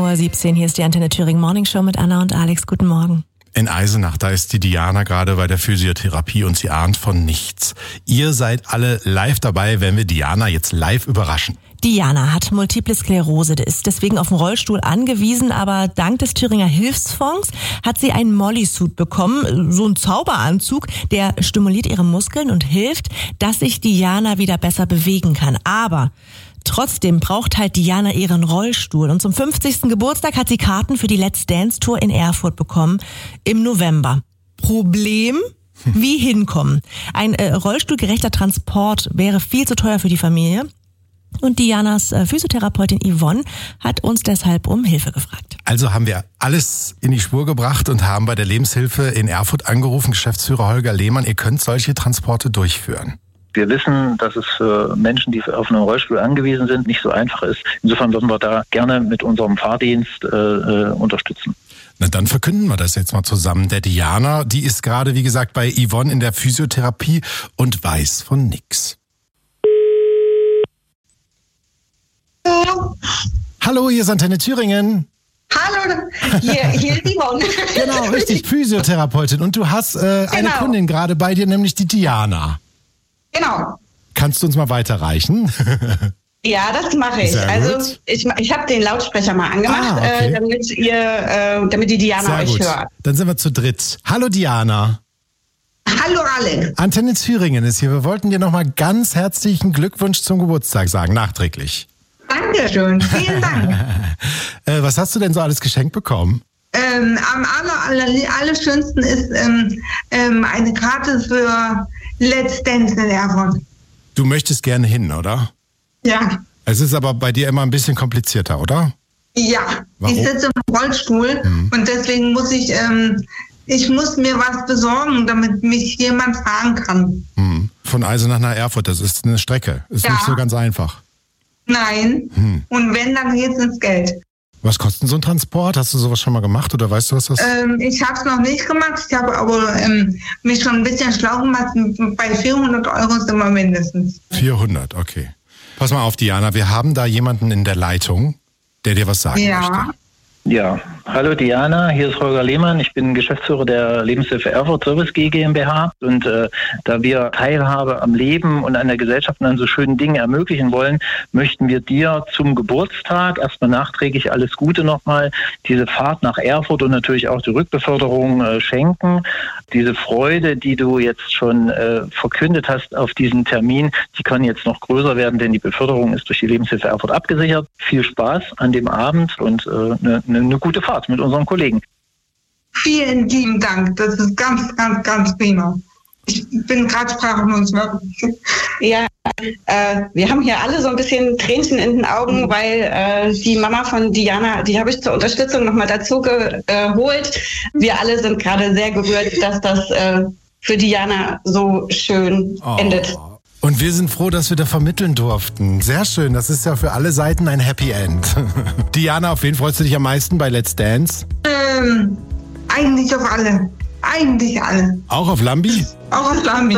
7:17 Uhr. Hier ist die Antenne Thüringen Morning Show mit Anna und Alex. Guten Morgen. In Eisenach, da ist die Diana gerade bei der Physiotherapie und sie ahnt von nichts. Ihr seid alle live dabei, wenn wir Diana jetzt live überraschen. Diana hat Multiple Sklerose, ist deswegen auf den Rollstuhl angewiesen, aber dank des Thüringer Hilfsfonds hat sie einen Molly-Suit bekommen, so einen Zauberanzug, der stimuliert ihre Muskeln und hilft, dass sich Diana wieder besser bewegen kann. Aber trotzdem braucht halt Diana ihren Rollstuhl und zum 50. Geburtstag hat sie Karten für die Let's Dance Tour in Erfurt bekommen im November. Problem? Wie hinkommen? Ein rollstuhlgerechter Transport wäre viel zu teuer für die Familie. Und Dianas Physiotherapeutin Yvonne hat uns deshalb um Hilfe gefragt. Also haben wir alles in die Spur gebracht und haben bei der Lebenshilfe in Erfurt angerufen, Geschäftsführer Holger Lehmann, ihr könnt solche Transporte durchführen. Wir wissen, dass es für Menschen, die auf einen Rollstuhl angewiesen sind, nicht so einfach ist. Insofern würden wir da gerne mit unserem Fahrdienst unterstützen. Na, dann verkünden wir das jetzt mal zusammen. Der Diana, die ist gerade, wie gesagt, bei Yvonne in der Physiotherapie und weiß von nix. Hallo, hier ist Antenne Thüringen. Hallo, hier ist Yvonne. Genau, richtig, Physiotherapeutin. Und du hast eine Kundin gerade bei dir, nämlich die Diana. Genau. Kannst du uns mal weiterreichen? Ja, das mache ich. Also ich habe den Lautsprecher mal angemacht, okay. damit die Diana Sehr euch gut. hört. Dann sind wir zu dritt. Hallo Diana. Hallo Alex. Antenne Thüringen ist hier. Wir wollten dir nochmal ganz herzlichen Glückwunsch zum Geburtstag sagen, nachträglich. Dankeschön, vielen Dank. Was hast du denn so alles geschenkt bekommen? Am allerschönsten ist eine Karte für Let's Dance in Erfurt. Du möchtest gerne hin, oder? Ja. Es ist aber bei dir immer ein bisschen komplizierter, oder? Ja. Warum? Ich sitze im Rollstuhl und deswegen muss ich muss mir was besorgen, damit mich jemand fahren kann. Von Eisenach nach Erfurt, das ist eine Strecke. Ist nicht so ganz einfach. Nein. Und wenn, dann geht's ins Geld. Was kostet so ein Transport? Hast du sowas schon mal gemacht oder weißt du, was das ist? Ich habe es noch nicht gemacht. Ich habe aber mich schon ein bisschen schlau gemacht. Bei 400 € sind wir mindestens. 400, okay. Pass mal auf, Diana, wir haben da jemanden in der Leitung, der dir was sagen möchte. Ja, hallo Diana, hier ist Holger Lehmann. Ich bin Geschäftsführer der Lebenshilfe Erfurt Service GmbH und da wir Teilhabe am Leben und an der Gesellschaft und an so schönen Dingen ermöglichen wollen, möchten wir dir zum Geburtstag erstmal nachträglich alles Gute nochmal, diese Fahrt nach Erfurt und natürlich auch die Rückbeförderung schenken. Diese Freude, die du jetzt schon verkündet hast auf diesen Termin, die kann jetzt noch größer werden, denn die Beförderung ist durch die Lebenshilfe Erfurt abgesichert. Viel Spaß an dem Abend und eine gute Fahrt mit unseren Kollegen. Vielen lieben Dank. Das ist ganz, ganz, ganz prima. Ich bin gerade sprachlos. Ja, wir haben hier alle so ein bisschen Tränchen in den Augen, weil die Mama von Diana, die habe ich zur Unterstützung nochmal dazu geholt. Wir alle sind gerade sehr gerührt, dass das für Diana so schön endet. Und wir sind froh, dass wir da vermitteln durften. Sehr schön, das ist ja für alle Seiten ein Happy End. Diana, auf wen freust du dich am meisten bei Let's Dance? Eigentlich auf alle. Eigentlich alle. Auch auf Lambi? Auch auf Lambi.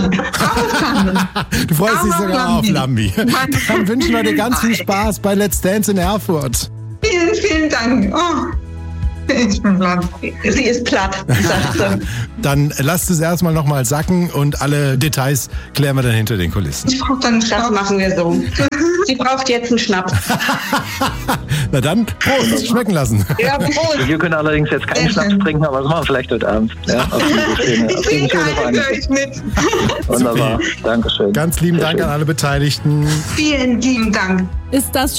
Du freust dich sogar auf Lambi. Dann wünschen wir dir ganz viel Spaß bei Let's Dance in Erfurt. Vielen, vielen Dank. Ich bin platt. Sie ist platt, sagt sie. Dann lasst es erstmal nochmal sacken und alle Details klären wir dann hinter den Kulissen. Ich brauche dann einen Schnaps. Das machen wir so. Sie braucht jetzt einen Schnaps. Na dann, Prost, schmecken lassen. Ja, Prost. Wir können allerdings jetzt keinen Schnaps trinken, aber das machen wir vielleicht heute Abend. Ja, ich trinke einen gleich mit. Wunderbar, Dankeschön. Ganz lieben Dank an alle Beteiligten. Vielen lieben Dank. Ist das